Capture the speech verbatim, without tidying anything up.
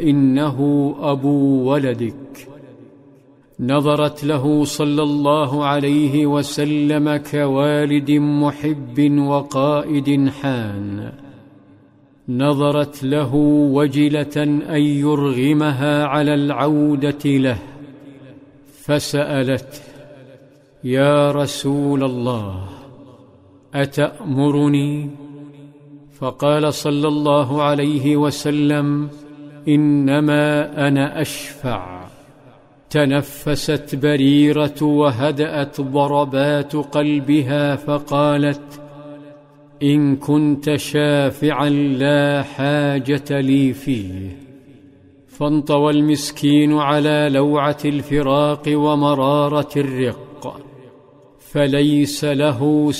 إنه أبو ولدك. نظرت له صلى الله عليه وسلم كوالد محب وقائد حان، نظرت له وجلة أن يرغمها على العودة له، فسألته: يا رسول الله، أتأمرني؟ فقال صلى الله عليه وسلم: إنما أنا أشفع. تنفست بريرة وهدأت ضربات قلبها فقالت: إن كنت شافعا لا حاجة لي فيه. فانطوى المسكين على لوعة الفراق ومرارة الرق، فليس له